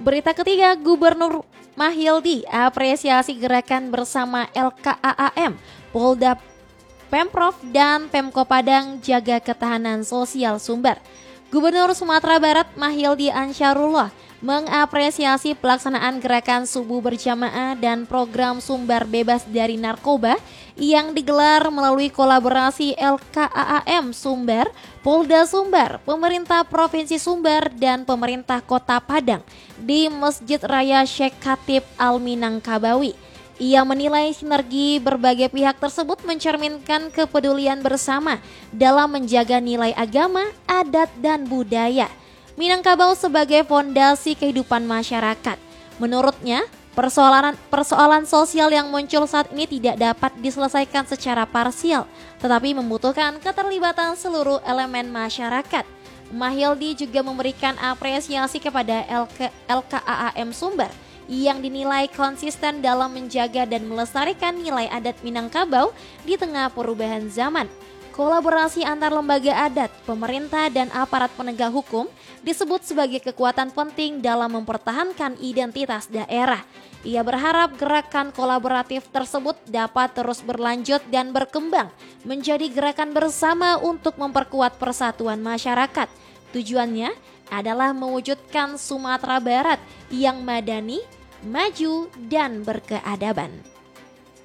Berita ketiga, Gubernur Mahyildi apresiasi gerakan bersama LKAAM, Polda, Pemprov, dan Pemko Padang jaga ketahanan sosial Sumber. Gubernur Sumatera Barat Mahyildi Ansarullah mengapresiasi pelaksanaan gerakan subuh berjamaah dan program Sumber Bebas dari Narkoba yang digelar melalui kolaborasi LKAAM Sumber, Polda Sumber, Pemerintah Provinsi Sumber, dan Pemerintah Kota Padang di Masjid Raya Syekh Khatib Al-Minangkabawi. Ia menilai sinergi berbagai pihak tersebut mencerminkan kepedulian bersama dalam menjaga nilai agama, adat, dan budaya Minangkabau sebagai fondasi kehidupan masyarakat. Menurutnya, persoalan sosial yang muncul saat ini tidak dapat diselesaikan secara parsial, tetapi membutuhkan keterlibatan seluruh elemen masyarakat. Mahyildi juga memberikan apresiasi kepada LKAAM Sumber yang dinilai konsisten dalam menjaga dan melestarikan nilai adat Minangkabau di tengah perubahan zaman. Kolaborasi antar lembaga adat, pemerintah, dan aparat penegak hukum disebut sebagai kekuatan penting dalam mempertahankan identitas daerah. Ia berharap gerakan kolaboratif tersebut dapat terus berlanjut dan berkembang menjadi gerakan bersama untuk memperkuat persatuan masyarakat. Tujuannya adalah mewujudkan Sumatera Barat yang madani, maju, dan berkeadaban.